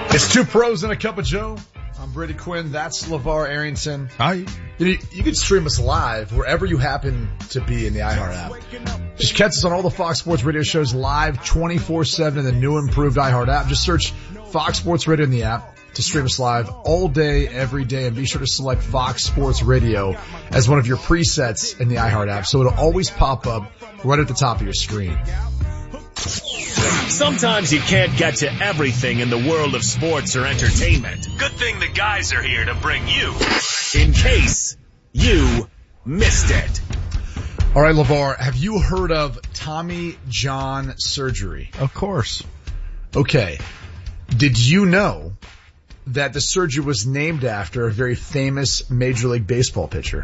It's Two Pros and a Cup of Joe. I'm Brady Quinn. That's LeVar Arrington. Hi. You can stream us live wherever you happen to be in the iHeart app. Just catch us on all the Fox Sports Radio shows live 24/7 in the new improved iHeart app. Just search Fox Sports Radio in the app to stream us live all day, every day, and be sure to select Fox Sports Radio as one of your presets in the iHeart app, so it'll always pop up right at the top of your screen. Sometimes you can't get to everything in the world of sports or entertainment. Good thing the guys are here to bring you in case you missed it. All right, LeVar, have you heard of Tommy John surgery? Of course. Okay. Did you know that the surgery was named after a very famous Major League Baseball pitcher?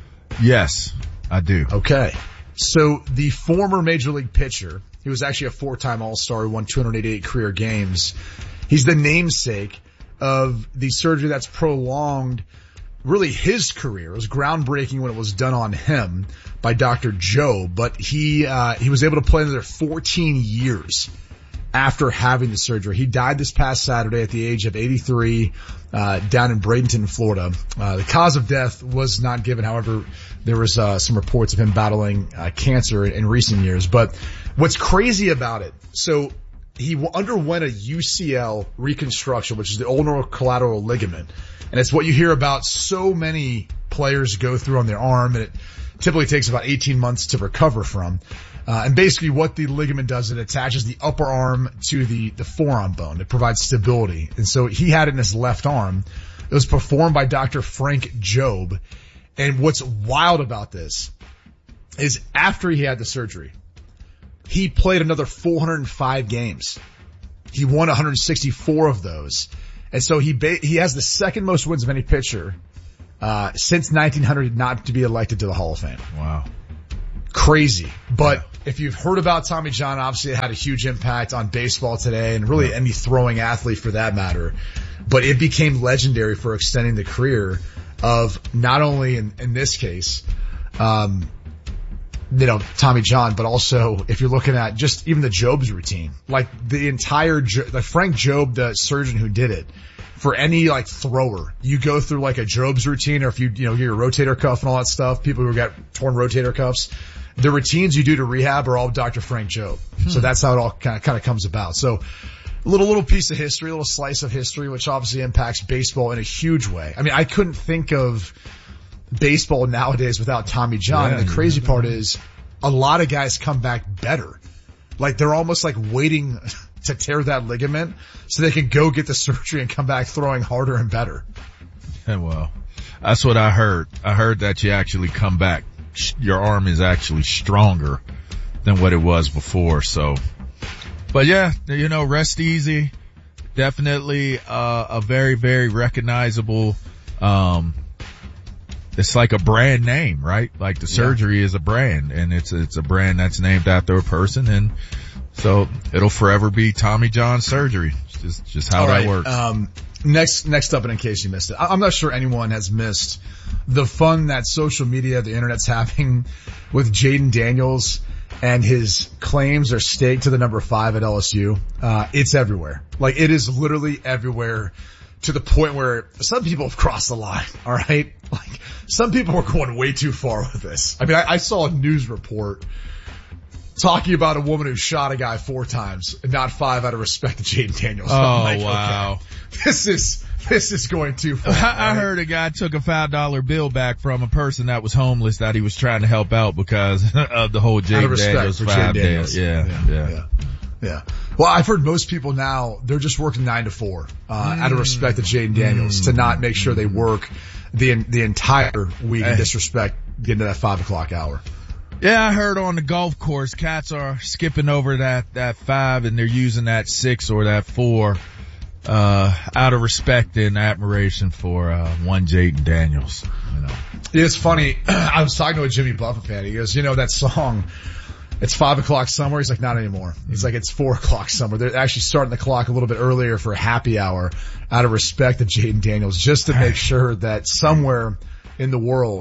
Yes, I do. Okay. So the former Major League pitcher, he was actually a 4-time All-Star who won 288 career games. He's the namesake of the surgery that's prolonged really his career. It was groundbreaking when it was done on him by Dr. Jobe, but he was able to play another 14 years after having the surgery. He died this past Saturday at the age of 83, down in Bradenton, Florida. The cause of death was not given. However, there was some reports of him battling cancer in recent years. But what's crazy about it, so he underwent a UCL reconstruction, which is the ulnar collateral ligament. And it's what you hear about so many players go through on their arm, and it typically takes about 18 months to recover from. And basically what the ligament does, it attaches the upper arm to the forearm bone. It provides stability. And so he had it in his left arm. It was performed by Dr. Frank Jobe. And what's wild about this is after he had the surgery, he played another 405 games. He won 164 of those. And so he has the second most wins of any pitcher, since 1900 not to be elected to the Hall of Fame. Wow. Crazy. But if you've heard about Tommy John, obviously it had a huge impact on baseball today and really any throwing athlete for that matter. But it became legendary for extending the career of not only in this case, Tommy John, but also if you're looking at just even the Jobe's routine, like the entire, like Frank Jobe, the surgeon who did it, for any like thrower, you go through like a Jobe's routine, or if you get your rotator cuff and all that stuff, people who got torn rotator cuffs, the routines you do to rehab are all Dr. Frank Jobe. So that's how it all kind of comes about. So a little piece of history, a little slice of history, which obviously impacts baseball in a huge way. I mean, I couldn't think of baseball nowadays without Tommy John. And the crazy part is a lot of guys come back better. Like they're almost like waiting to tear that ligament so they can go get the surgery and come back throwing harder and better. Yeah, well, that's what I heard. I heard that you actually come back. Your arm is actually stronger than what it was before. So, but yeah, rest easy. Definitely, a very, very recognizable, it's like a brand name, right? Like the surgery is a brand, and it's a brand that's named after a person, and so it'll forever be Tommy John surgery. It's just how that works. Next up, and in case you missed it, I'm not sure anyone has missed the fun that social media, the internet's having with Jaden Daniels and his claims are staked to the number 5 at LSU. It's everywhere. Like it is literally everywhere, to the point where some people have crossed the line. All right. Like some people were going way too far with this. I mean, I saw a news report talking about a woman who shot a guy 4 times and not 5 out of respect to Jaden Daniels. Oh, wow. Okay, this is going too far. I heard a guy took a $5 bill back from a person that was homeless that he was trying to help out because of the whole Jaden Daniels 5 days. Yeah. Well, I've heard most people now, they're just working 9 to 4, out of respect to Jaden Daniels, to not make sure they work the entire week and disrespect getting to that 5 o'clock hour. Yeah, I heard on the golf course, cats are skipping over that 5 and they're using that 6 or that 4, out of respect and admiration for, one Jaden Daniels, It's funny. I was talking to a Jimmy Buffett fan. He goes, that song, it's 5 o'clock somewhere. He's like, not anymore. He's like, it's 4 o'clock somewhere. They're actually starting the clock a little bit earlier for a happy hour out of respect to Jaden Daniels, just to make sure that somewhere in the world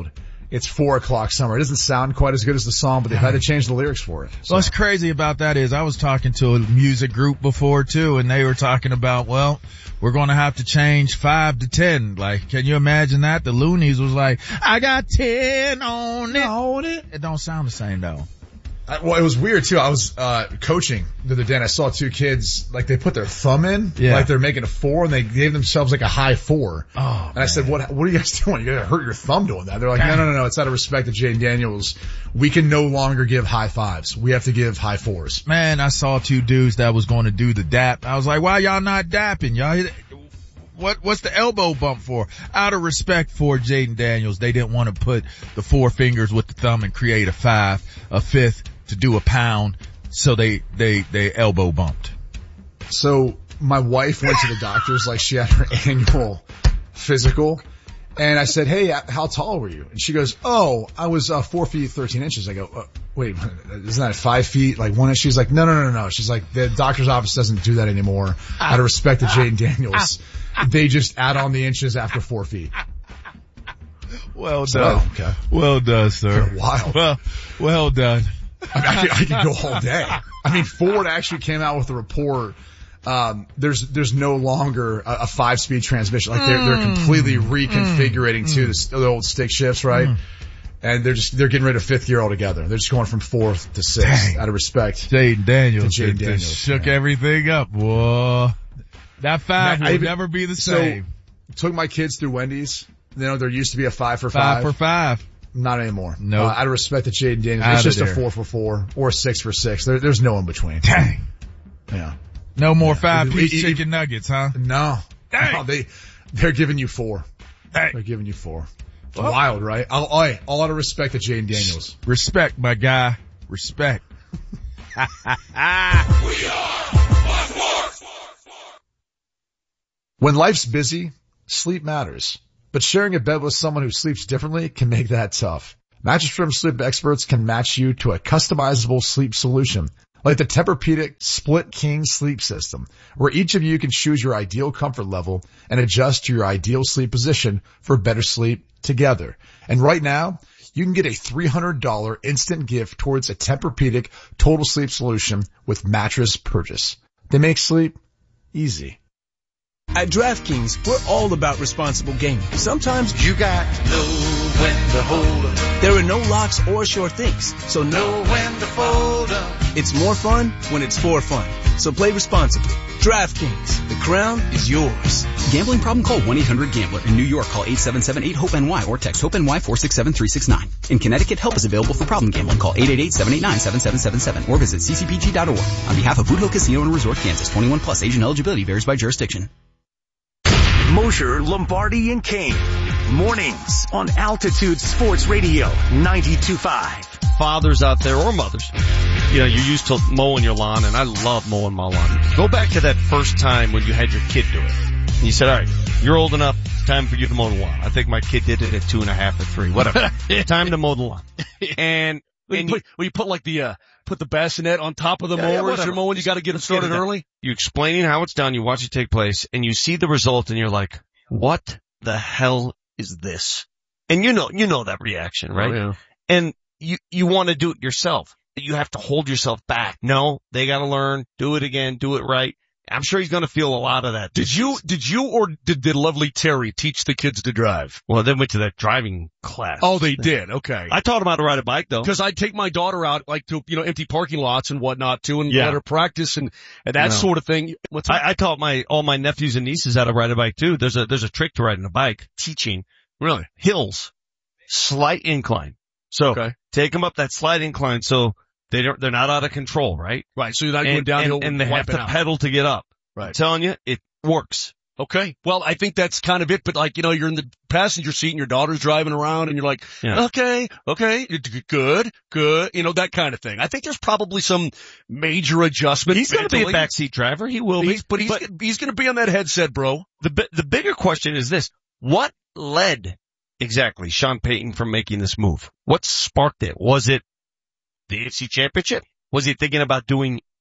It's 4 o'clock somewhere. It doesn't sound quite as good as the song, but they've had to change the lyrics for it. So. What's crazy about that is I was talking to a music group before too, and they were talking about, well, we're going to have to change 5 to 10. Like, can you imagine that? The Loonies was like, I got 10 on it. It don't sound the same though. Well, it was weird too. I was coaching the other day and I saw 2 kids, like they put their thumb in, like they're making a 4 and they gave themselves like a high 4. Oh, and I said, what are you guys doing? You're going to hurt your thumb doing that. They're like, no. It's out of respect to Jaden Daniels. We can no longer give high 5s. We have to give high 4s. Man, I saw 2 dudes that was going to do the dap. I was like, why y'all not dapping? Y'all, what's the elbow bump for? Out of respect for Jaden Daniels, they didn't want to put the 4 fingers with the thumb and create a 5, a 5th. To do a pound, so they elbow bumped. So my wife went to the doctor's, like she had her annual physical, and I said, hey, how tall were you? And she goes, oh, I was 4 feet 13 inches. I go, wait, isn't that 5 feet like 1 inch? She's like, no. She's like, the doctor's office doesn't do that anymore. Out of respect to Jaden Daniels, they just add on the inches after 4 feet. Well done. Okay. Well done, sir. Wild. Well done. I could go all day. I mean, Ford actually came out with a report. There's no longer a 5-speed transmission. Like they're completely reconfiguring to the old stick shifts, right? And they're getting rid of 5th gear altogether. They're just going from 4th to 6th out of respect. Jaden Daniels shook everything up. Whoa. That 5 will never be the same. So, took my kids through Wendy's. You know, there used to be a 5 for 5. 5 for 5. Not anymore. No. Out of respect to Jaden Daniels, it's just a 4 for 4 or a 6 for 6. There's no in between. Dang. Yeah. No more 5-piece chicken nuggets, huh? No. Dang. No, they're giving you 4. Dang. They're giving you 4. It's wild, right? All out of respect to Jaden Daniels. Respect, my guy. Respect. We are Sports. When life's busy, sleep matters. But sharing a bed with someone who sleeps differently can make that tough. Mattress Firm sleep experts can match you to a customizable sleep solution, like the Tempur-Pedic Split King Sleep System, where each of you can choose your ideal comfort level and adjust to your ideal sleep position for better sleep together. And right now, you can get a $300 instant gift towards a Tempur-Pedic Total Sleep Solution with mattress purchase. They make sleep easy. At DraftKings, we're all about responsible gaming. Sometimes you got to know when to hold up. There are no locks or sure things, so know when to fold up. It's more fun when it's for fun. So play responsibly. DraftKings, the crown is yours. Gambling problem? Call 1-800-GAMBLER. In New York, call 877-8-HOPE-NY or text HOPE-NY 467-369. In Connecticut, help is available for problem gambling. Call 888-789-7777 or visit ccpg.org. On behalf of Boot Hill Casino and Resort, Kansas, 21 plus, age and eligibility varies by jurisdiction. Mosher, Lombardi, and Kane. Mornings on Altitude Sports Radio 92.5. Fathers out there or mothers, you know, you're used to mowing your lawn, and I love mowing my lawn. Go back to that first time when you had your kid do it. And you said, all right, you're old enough, time for you to mow the lawn. I think my kid did it at 2.5 or 3, whatever. Time to mow the lawn. And you put like put the bassinet on top of the mower as you're mowing, you gotta get it started early. You explaining how it's done, you watch it take place, and you see the result, and you're like, what the hell is this? And you know that reaction, right? Oh, yeah. And you want to do it yourself. You have to hold yourself back. No, they gotta learn, do it again, do it right. I'm sure he's gonna feel a lot of that. Did you or did lovely Terry teach the kids to drive? Well, they went to that driving class. Oh, they did. Okay. I taught them how to ride a bike though. Cause I'd take my daughter out like to, empty parking lots and whatnot too and let her practice and that sort of thing. I taught all my nephews and nieces how to ride a bike too. There's a trick to riding a bike. Teaching. Really? Hills. Slight incline. So take them up that slight incline so they're not out of control, right? Right. So you're not going downhill and they have to pedal to get up. Right. I'm telling you, it works. Okay. Well, I think that's kind of it, but you're in the passenger seat and your daughter's driving around and you're like, okay, good, that kind of thing. I think there's probably some major adjustment. He's going to be a backseat driver. He will be. But he's going to be on that headset, bro. The bigger question is this. What led exactly Sean Payton from making this move? What sparked it? Was it the AFC Championship? Was he thinking about doing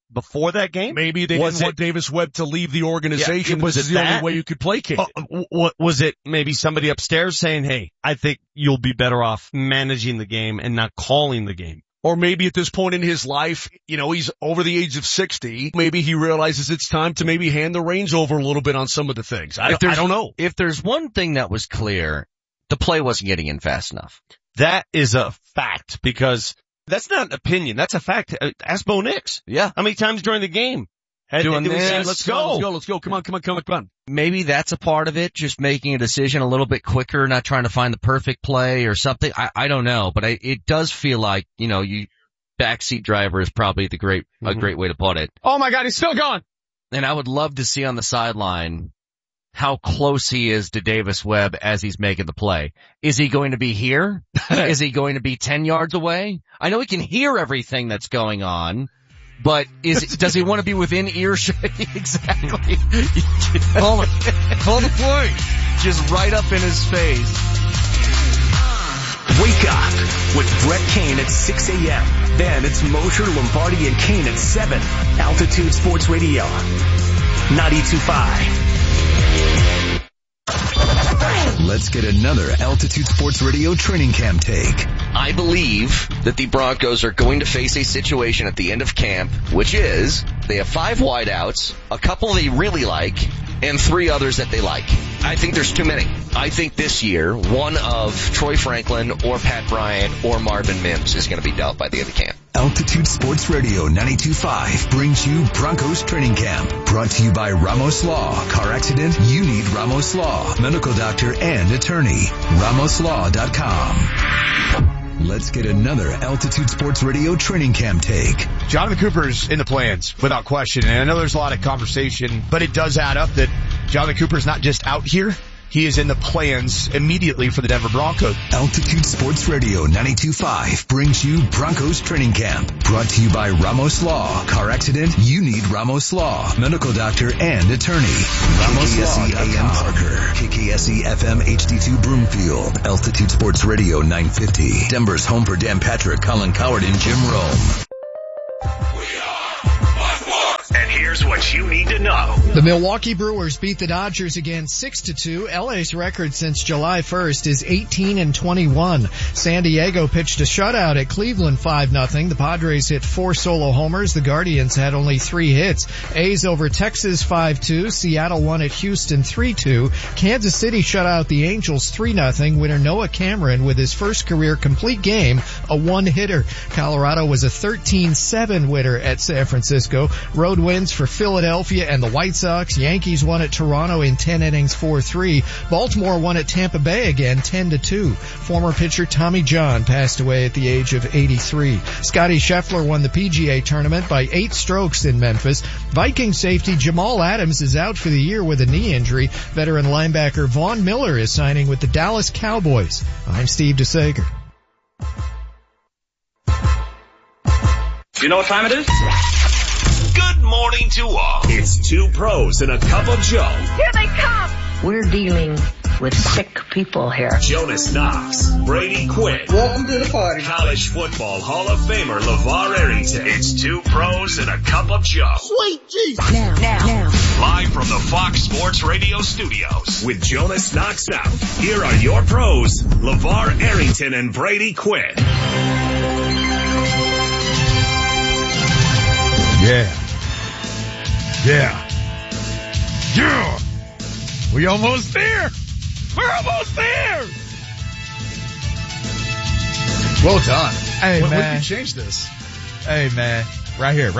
before that game? Maybe they didn't want Davis Webb to leave the organization. Was this is the only way you could placate it. Was it maybe somebody upstairs saying, hey, I think you'll be better off managing the game and not calling the game? Or maybe at this point in his life, he's over the age of 60. Maybe he realizes it's time to maybe hand the reins over a little bit on some of the things. I don't know. If there's one thing that was clear, the play wasn't getting in fast enough. That is a fact, because that's not an opinion. That's a fact. Ask Bo Nix. Yeah. How many times during the game? Doing this. Let's go. Come on. Maybe that's a part of it, just making a decision a little bit quicker, not trying to find the perfect play or something. I don't know, but it does feel like, backseat driver is probably a great way to put it. Oh my God, he's still going. And I would love to see on the sideline how close he is to Davis Webb as he's making the play. Is he going to be here? Is he going to be 10 yards away? I know he can hear everything that's going on. But does he want to be within earshot? Exactly. Call the play. Just right up in his face. Wake up with Brett Kane at 6 a.m. Then it's Mosher, Lombardi, and Kane at 7. Altitude Sports Radio. 92.5. Let's get another Altitude Sports Radio training camp take. I believe that the Broncos are going to face a situation at the end of camp, which is they have 5 wideouts, a couple they really like, and 3 others that they like. I think there's too many. I think this year, one of Troy Franklin or Pat Bryant or Marvin Mims is going to be dealt by the end of camp. Altitude Sports Radio 92.5 brings you Broncos Training Camp. Brought to you by Ramos Law. Car accident? You need Ramos Law. Medical doctor and attorney. RamosLaw.com. Let's get another Altitude Sports Radio training camp take. Jonathan Cooper's in the plans, without question. And I know there's a lot of conversation, but it does add up that Jonathan Cooper's not just out here. He is in the plans immediately for the Denver Broncos. Altitude Sports Radio 92.5 brings you Broncos Training Camp. Brought to you by Ramos Law. Car accident? You need Ramos Law. Medical doctor and attorney. KKSE AM Parker. KKSE FM HD2 Broomfield. Altitude Sports Radio 950. Denver's home for Dan Patrick, Colin Coward, and Jim Rome. And here's what you need to know. The Milwaukee Brewers beat the Dodgers again 6-2. LA's record since July 1st is 18-21. San Diego pitched a shutout at Cleveland 5-0. The Padres hit 4 solo homers. The Guardians had only 3 hits. A's over Texas 5-2. Seattle won at Houston 3-2. Kansas City shut out the Angels 3-0. Winner Noah Cameron with his first career complete game, a 1-hitter. Colorado was a 13-7 winner at San Francisco. Road wins for Philadelphia and the White Sox. Yankees won at Toronto in 10 innings 4-3. Baltimore won at Tampa Bay again 10-2. Former pitcher Tommy John passed away at the age of 83. Scotty Scheffler won the PGA tournament by 8 strokes in Memphis. Viking safety Jamal Adams is out for the year with a knee injury. Veteran linebacker Vaughn Miller is signing with the Dallas Cowboys. I'm Steve DeSager. Do you know what time it is? Good morning to all. It's 2 pros and a cup of Joe. Here they come. We're dealing with sick people here. Jonas Knox, Brady Quinn. Welcome to the party. College football Hall of Famer LeVar Arrington. It's 2 pros and a cup of Joe. Sweet Jesus. Now. Live from the Fox Sports Radio studios with Jonas Knox out. Here are your pros, LeVar Arrington and Brady Quinn. Yeah. We almost there. We're almost there. Well done. Hey, when man. We can change this. Hey, man. Right here.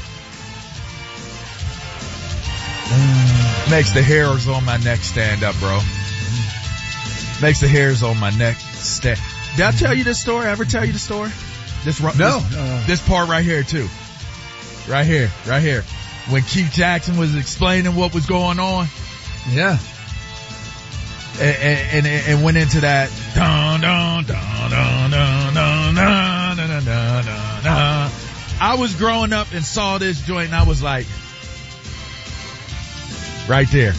Makes the hairs on my neck stand up, bro. Makes the hairs on my neck stand. Did I tell you this story? Ever tell you the story? No. This part right here, too. Right here. When Keith Jackson was explaining what was going on. Yeah. And went into that. Dun, dun, dun, dun, dun, dun, dun, dun, dun, dun, dun. I was growing up and saw this joint and I was like, right there.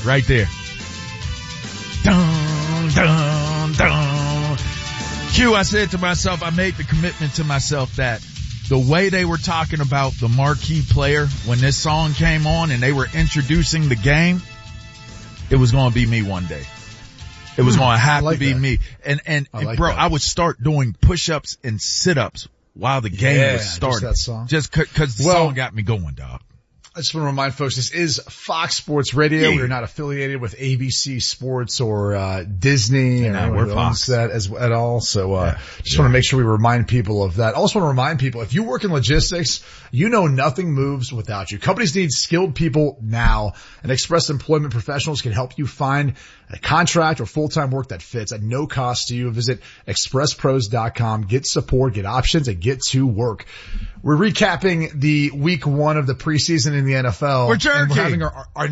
Dun, dun, dun. Q, I said to myself, I made the commitment to myself that the way they were talking about the marquee player when this song came on and they were introducing the game, it was going to be me one day. It was going to have to be me. And bro, I would start doing push-ups and sit-ups while the game was starting. That song. Just cause the song got me going, dog. I just want to remind folks, this is Fox Sports Radio. We're not affiliated with ABC Sports or Disney or we're Fox that at all. So just want to make sure we remind people of that. Also want to remind people, if you work in logistics, you know nothing moves without you. Companies need skilled people now, and Express Employment Professionals can help you find a contract or full-time work that fits at no cost to you. Visit expresspros.com, get support, get options, and get to work. We're recapping the week 1 of the preseason in the NFL. We're jerking. And we're having our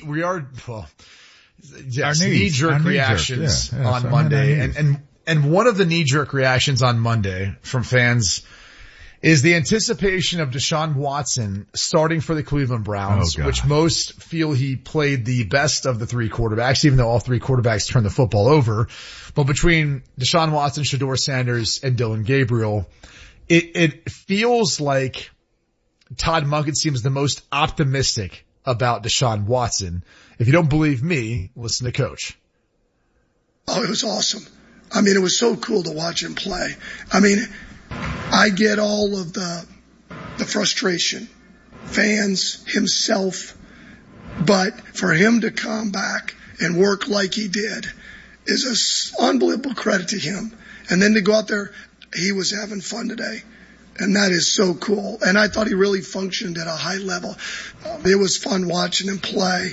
knee-jerk reactions on Monday. And one of the knee-jerk reactions on Monday from fans is the anticipation of Deshaun Watson starting for the Cleveland Browns, which most feel he played the best of the 3 quarterbacks, even though all 3 quarterbacks turned the football over. But between Deshaun Watson, Shedeur Sanders, and Dylan Gabriel, it feels like Todd Monken seems the most optimistic about Deshaun Watson. If you don't believe me, listen to Coach. Oh, it was awesome. I mean, it was so cool to watch him play. I mean, I get all of the frustration, fans, himself, but for him to come back and work like he did is an unbelievable credit to him. And then to go out there, he was having fun today. And that is so cool. And I thought he really functioned at a high level. It was fun watching him play.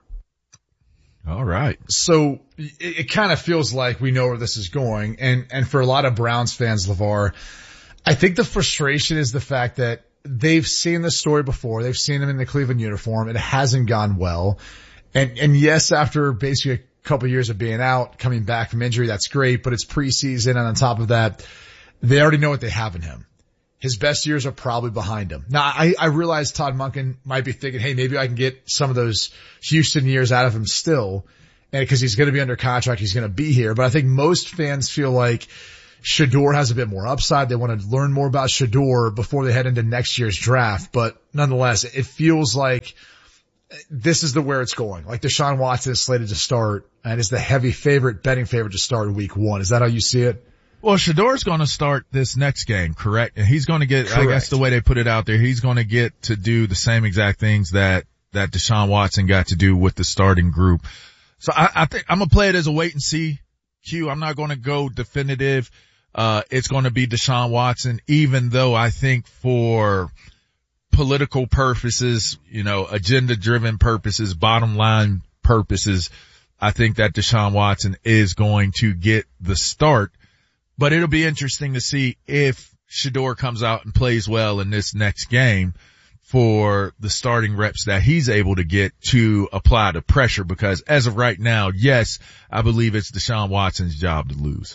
All right. So it kind of feels like we know where this is going. And for a lot of Browns fans, LeVar, I think the frustration is the fact that they've seen this story before. They've seen him in the Cleveland uniform. It hasn't gone well. And yes, after basically a couple of years of being out, coming back from injury, that's great, but it's preseason. And on top of that, they already know what they have in him. His best years are probably behind him. Now, I realize Todd Monken might be thinking, hey, maybe I can get some of those Houston years out of him still. And because he's going to be under contract, he's going to be here. But I think most fans feel like Shedeur has a bit more upside. They want to learn more about Shedeur before they head into next year's draft. But nonetheless, it feels like this is where it's going. Like Deshaun Watson is slated to start and is the heavy favorite, betting favorite to start in week 1. Is that how you see it? Well, Shedeur's going to start this next game, correct? And he's going to get, I guess the way they put it out there, he's going to get to do the same exact things that Deshaun Watson got to do with the starting group. So I think I'm going to play it as a wait and see. Q, I'm not going to go definitive. It's going to be Deshaun Watson, even though I think for political purposes, agenda driven purposes, bottom line purposes, I think that Deshaun Watson is going to get the start. But it'll be interesting to see if Shedeur comes out and plays well in this next game for the starting reps that he's able to get to apply the pressure, because as of right now, yes, I believe it's Deshaun Watson's job to lose.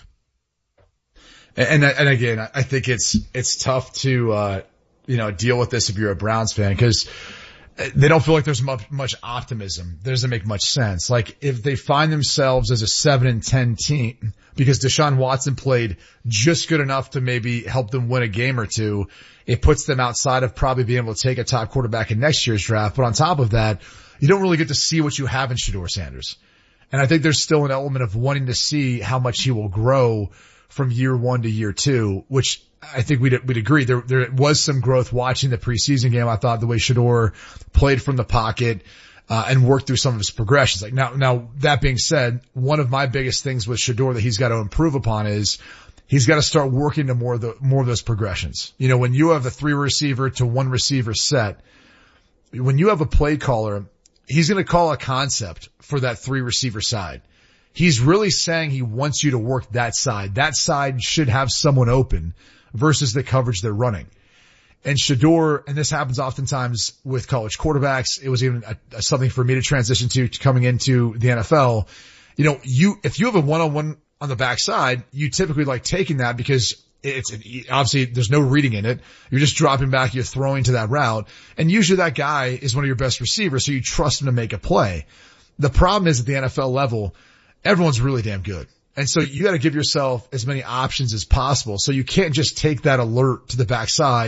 And again, I think it's tough to, deal with this if you're a Browns fan, because they don't feel like there's much optimism. That doesn't make much sense. Like if they find themselves as a 7-10 team because Deshaun Watson played just good enough to maybe help them win a game or two, it puts them outside of probably being able to take a top quarterback in next year's draft. But on top of that, you don't really get to see what you have in Shedeur Sanders. And I think there's still an element of wanting to see how much he will grow from year 1 to year 2, which I think we'd agree. There was some growth watching the preseason game. I thought the way Shedeur played from the pocket, and worked through some of his progressions. Like now that being said, one of my biggest things with Shedeur that he's got to improve upon is he's got to start working to more of those progressions. When you have a 3 receiver to 1 receiver set, when you have a play caller, he's going to call a concept for that 3 receiver side. He's really saying he wants you to work that side. That side should have someone open versus the coverage they're running. And Shedeur, and this happens oftentimes with college quarterbacks, it was even something for me to transition to coming into the NFL. If you have a one-on-one on the backside, you typically like taking that because it's obviously there's no reading in it. You're just dropping back, you're throwing to that route. And usually that guy is one of your best receivers, so you trust him to make a play. The problem is at the NFL level, everyone's really damn good. And so you got to give yourself as many options as possible. So you can't just take that alert to the backside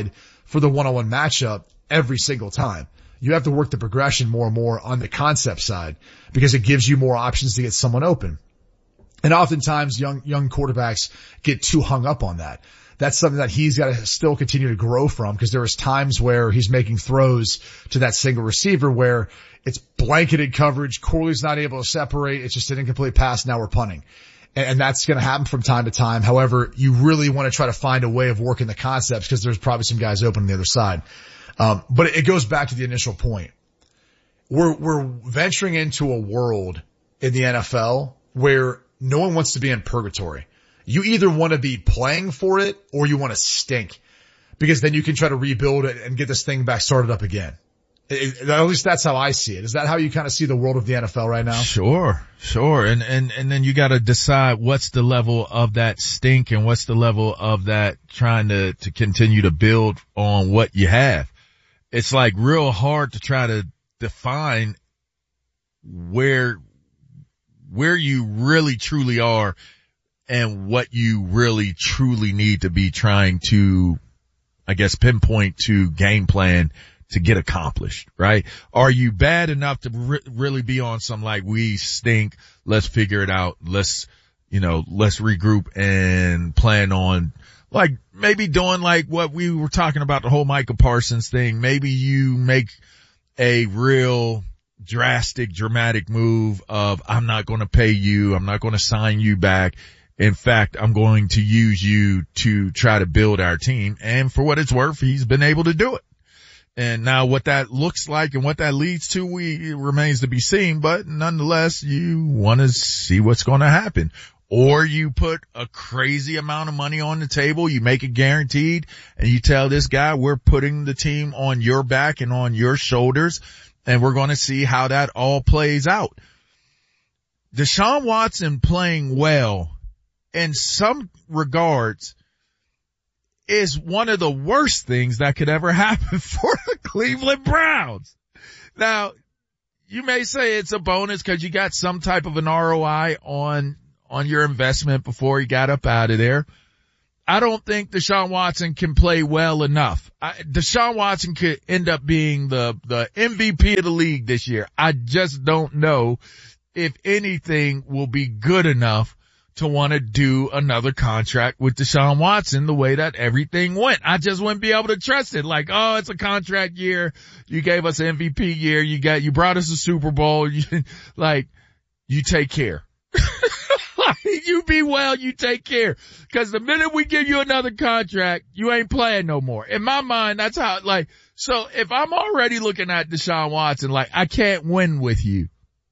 for the one-on-one matchup every single time. You have to work the progression more and more on the concept side because it gives you more options to get someone open. And oftentimes young quarterbacks get too hung up on that. That's something that he's got to still continue to grow from because there was times where he's making throws to that single receiver where it's blanketed coverage. Corley's not able to separate. It's just an incomplete pass. Now we're punting. And that's going to happen from time to time. However, you really want to try to find a way of working the concepts because there's probably some guys open on the other side. But it goes back to the initial point. We're venturing into a world in the NFL where no one wants to be in purgatory. You either want to be playing for it or you want to stink because then you can try to rebuild it and get this thing back started up again. At least that's how I see it. Is that how you kind of see the world of the NFL right now? Sure. And then you got to decide what's the level of that stink and what's the level of that trying to continue to build on what you have. It's like real hard to try to define where you really truly are and what you really truly need to be trying to, I guess, pinpoint to game plan to get accomplished, right? Are you bad enough to really be on some like we stink, let's figure it out, let's regroup and plan on like maybe doing like what we were talking about, the whole Micah Parsons thing. Maybe you make a real dramatic move of I'm not going to pay you, I'm not going to sign you back. In fact, I'm going to use you to try to build our team. And for what it's worth, he's been able to do it. And now what that looks like and what that leads to, remains to be seen, but nonetheless, you want to see what's going to happen. Or you put a crazy amount of money on the table, you make it guaranteed, and you tell this guy, we're putting the team on your back and on your shoulders, and we're going to see how that all plays out. Deshaun Watson playing well in some regards is one of the worst things that could ever happen for the Cleveland Browns. Now, you may say it's a bonus because you got some type of an ROI on your investment before he got up out of there. I don't think Deshaun Watson can play well enough. Deshaun Watson could end up being the MVP of the league this year. I just don't know if anything will be good enough to want to do another contract with Deshaun Watson the way that everything went. I just wouldn't be able to trust it. Like, oh, it's a contract year. You gave us an MVP year. You brought us a Super Bowl. You take care. You be well, you take care. Cause the minute we give you another contract, you ain't playing no more. In my mind, that's how, so if I'm already looking at Deshaun Watson, I can't win with you.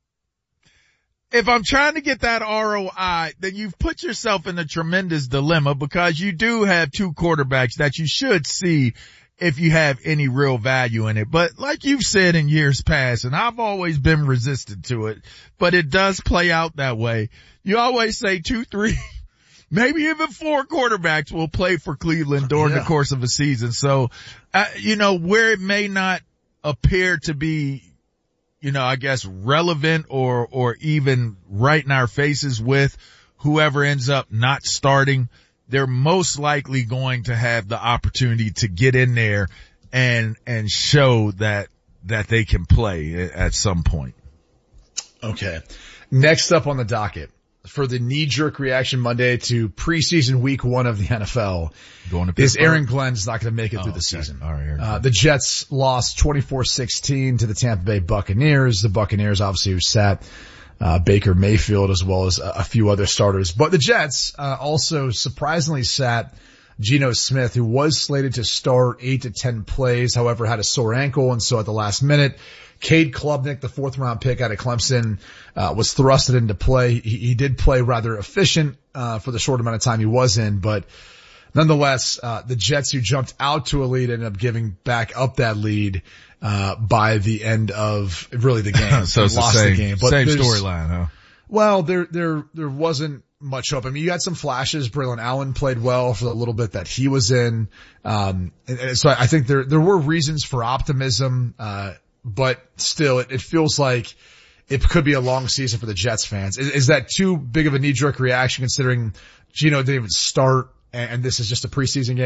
If I'm trying to get that ROI, then you've put yourself in a tremendous dilemma because you do have two quarterbacks that you should see if you have any real value in it. But like you've said in years past, and I've always been resistant to it, but it does play out that way. You always say 2, 3, maybe even 4 quarterbacks will play for Cleveland during the course of a season. So, where it may not appear to be, I guess relevant or even right in our faces with whoever ends up not starting, they're most likely going to have the opportunity to get in there and show that they can play at some point. Okay. Next up on the docket for the knee-jerk reaction Monday to preseason week 1 of the NFL is Aaron Glenn's not going to make it through the season. All right, the Jets lost 24-16 to the Tampa Bay Buccaneers. The Buccaneers obviously who sat Baker Mayfield as well as a few other starters. But the Jets also surprisingly sat Geno Smith, who was slated to start 8 to 10 plays, however had a sore ankle, and so at the last minute, Cade Klubnik, the 4th round pick out of Clemson, was thrusted into play. He did play rather efficient for the short amount of time he was in, but nonetheless, the Jets, who jumped out to a lead, ended up giving back up that lead by the end of really the game. So it's lost the game. But same storyline, huh? Well, there wasn't much hope. I mean, you had some flashes. Braylon Allen played well for the little bit that he was in. And so I think there were reasons for optimism, but still it feels like it could be a long season for the Jets fans. Is that too big of a knee-jerk reaction considering Geno didn't even start and this is just a preseason game?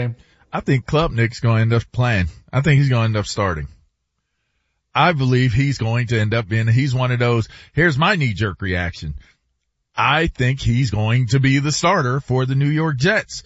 I think Klubnik's going to end up playing. I think he's going to end up starting. I believe he's going to end up he's one of those, here's my knee-jerk reaction. I think he's going to be the starter for the New York Jets.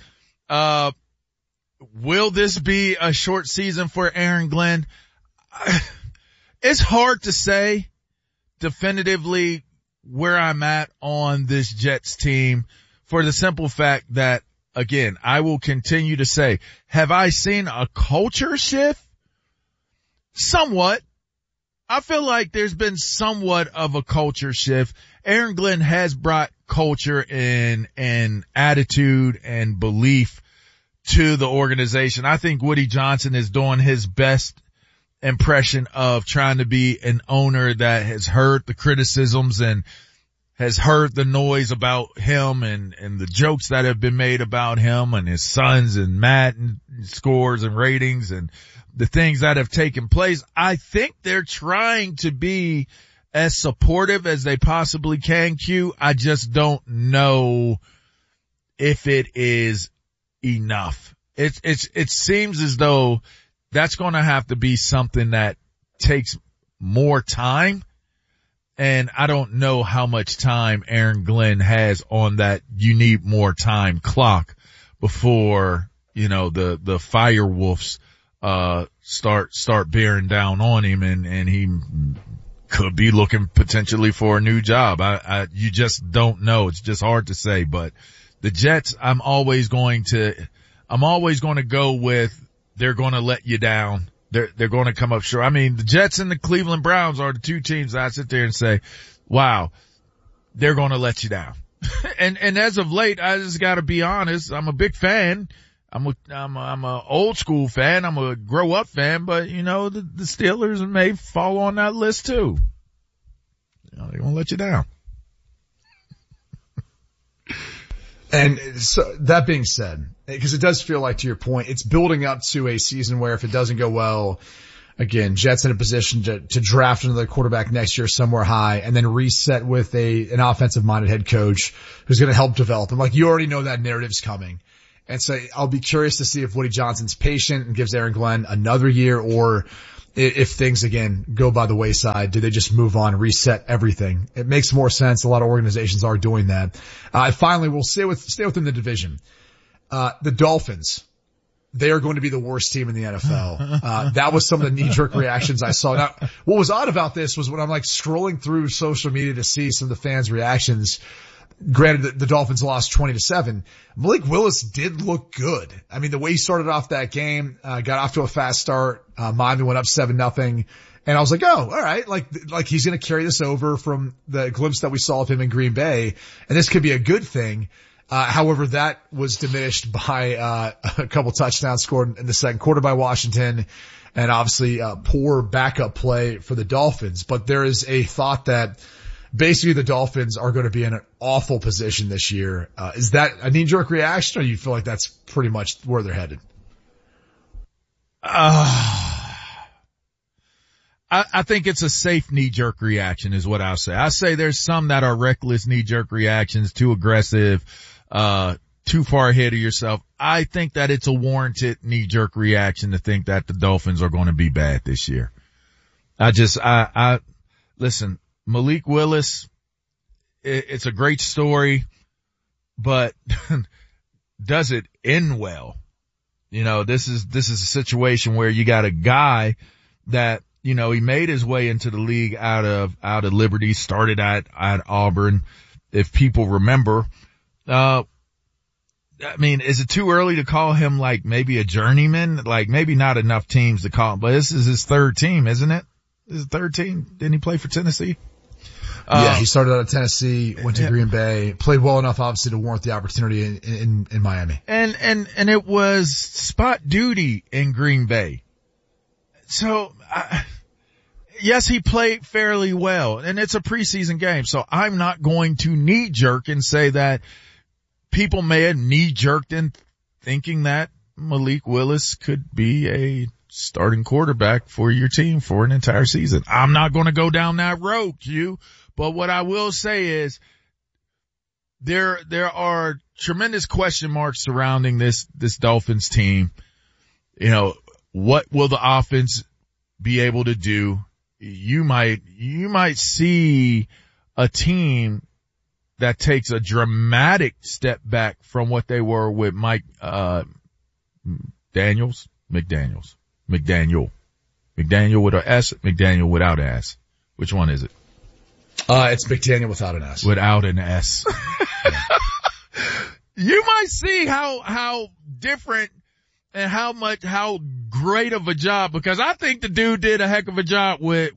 Will this be a short season for Aaron Glenn? It's hard to say definitively where I'm at on this Jets team for the simple fact that, again, I will continue to say, have I seen a culture shift? Somewhat. I feel like there's been somewhat of a culture shift. Aaron Glenn has brought culture and attitude and belief to the organization. I think Woody Johnson is doing his best impression of trying to be an owner that has heard the criticisms and has heard the noise about him and the jokes that have been made about him and his sons and Matt and scores and ratings and the things that have taken place. I think they're trying to be as supportive as they possibly can, Q. I just don't know if it is enough. It seems as though that's going to have to be something that takes more time. And I don't know how much time Aaron Glenn has on that you need more time clock before, the fire wolves start bearing down on him and he could be looking potentially for a new job. You just don't know. It's just hard to say, but the Jets, I'm always going to go with, they're going to let you down. They're going to come up short. I mean, the Jets and the Cleveland Browns are the two teams that I sit there and say, wow, they're going to let you down. and as of late, I just got to be honest. I'm a big fan. I'm a old school fan. I'm a grow up fan, but the Steelers may fall on that list too. They're going to let you down. And so that being said, because it does feel like, to your point, it's building up to a season where if it doesn't go well, again, Jets in a position to draft another quarterback next year somewhere high and then reset with an offensive minded head coach who's going to help develop him. Like, you already know that narrative's coming. And so I'll be curious to see if Woody Johnson's patient and gives Aaron Glenn another year, or if things again go by the wayside, do they just move on, reset everything? It makes more sense. A lot of organizations are doing that. Finally, we'll stay within the division. The Dolphins, they are going to be the worst team in the NFL. That was some of the knee-jerk reactions I saw. Now, what was odd about this was when I'm scrolling through social media to see some of the fans' reactions. Granted, the Dolphins lost 20-7. Malik Willis did look good. I mean, the way he started off that game, got off to a fast start. Miami went up 7-0. And I was like, oh, all right. Like he's going to carry this over from the glimpse that we saw of him in Green Bay. And this could be a good thing. However, that was diminished by, a couple touchdowns scored in the second quarter by Washington, and obviously, poor backup play for the Dolphins. But there is a thought that basically the Dolphins are going to be in an awful position this year. Is that a knee-jerk reaction, or do you feel like that's pretty much where they're headed? I think it's a safe knee-jerk reaction is what I'll say. I say there's some that are reckless knee-jerk reactions, too aggressive, too far ahead of yourself. I think that it's a warranted knee-jerk reaction to think that the Dolphins are going to be bad this year. Listen, Malik Willis, it's a great story, but does it end well? This is a situation where you got a guy that, he made his way into the league out of Liberty, started at Auburn, if people remember. Is it too early to call him maybe a journeyman? Maybe not enough teams to call him, but this is his third team, isn't it? This is his third team. Didn't he play for Tennessee? Yeah, he started out at Tennessee, went to Green Bay, played well enough obviously to warrant the opportunity in Miami. And it was spot duty in Green Bay. So, yes, he played fairly well, and it's a preseason game, so I'm not going to knee-jerk and say that people may have knee-jerked in thinking that Malik Willis could be a starting quarterback for your team for an entire season. I'm not going to go down that road, Q, but what I will say is there are tremendous question marks surrounding this Dolphins team. You know, what will the offense be able to do? You might see a team that takes a dramatic step back from what they were with McDaniel with an S, McDaniel without an S. Which one is it? It's McDaniel without an S. Without an S. You might see how different and how great of a job, because I think the dude did a heck of a job with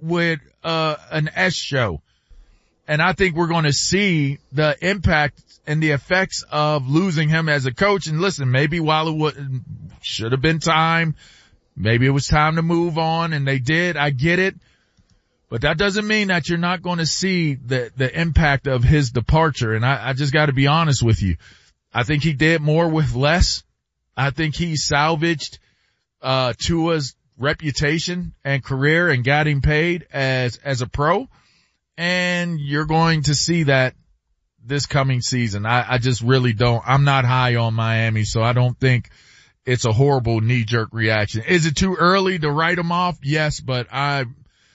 an S show. And I think we're going to see the impact and the effects of losing him as a coach. And listen, maybe while it should have been time, maybe it was time to move on, and they did. I get it. But that doesn't mean that you're not going to see the impact of his departure. And I just got to be honest with you. I think he did more with less. I think he salvaged Tua's reputation and career and got him paid as a pro. And you're going to see that this coming season. I just really don't. I'm not high on Miami, so I don't think it's a horrible knee-jerk reaction. Is it too early to write them off? Yes, but I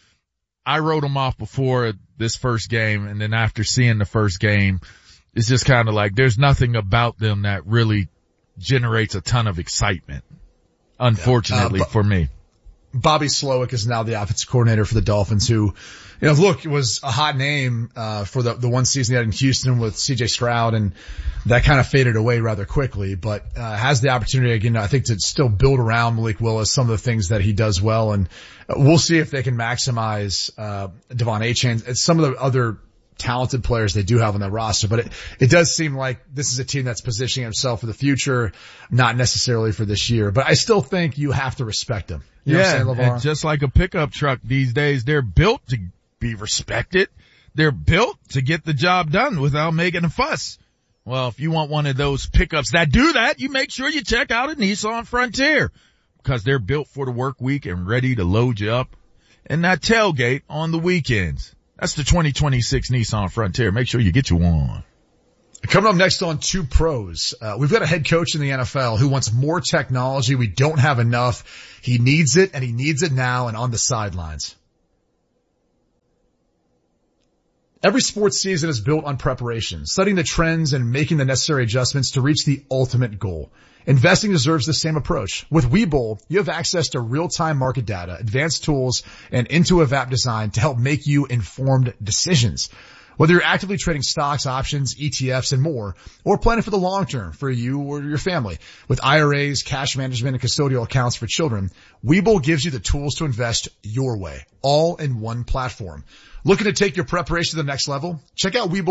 wrote them off before this first game, and then after seeing the first game, it's just kind of like there's nothing about them that really generates a ton of excitement, unfortunately for me. Bobby Slowick is now the offensive coordinator for the Dolphins, who, you know, look, it was a hot name for the one season he had in Houston with C.J. Stroud, and that kind of faded away rather quickly, but has the opportunity again, I think, to still build around Malik Willis, some of the things that he does well, and we'll see if they can maximize Devon Achane and some of the other talented players they do have on that roster. But it does seem like this is a team that's positioning himself for the future, not necessarily for this year. But I still think you have to respect them. You know what I'm saying, LeVar? And just like a pickup truck these days, they're built to be respected. They're built to get the job done without making a fuss. Well, if you want one of those pickups that do that, you make sure you check out a Nissan Frontier, because they're built for the work week and ready to load you up in that tailgate on the weekends. That's the 2026 Nissan Frontier. Make sure you get you one. Coming up next on Two Pros, we've got a head coach in the NFL who wants more technology. We don't have enough. He needs it, and he needs it now and on the sidelines. Every sports season is built on preparation, studying the trends and making the necessary adjustments to reach the ultimate goal. Investing deserves the same approach. With Webull, you have access to real-time market data, advanced tools, and intuitive app design to help make you informed decisions. Whether you're actively trading stocks, options, ETFs, and more, or planning for the long term for you or your family, with IRAs, cash management, and custodial accounts for children, Webull gives you the tools to invest your way, all in one platform. Looking to take your preparation to the next level? Check out Webull